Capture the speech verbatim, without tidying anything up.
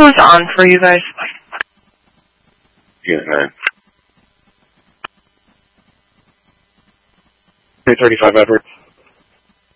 Who's on for you guys? Unit nine. three thirty-five Edward.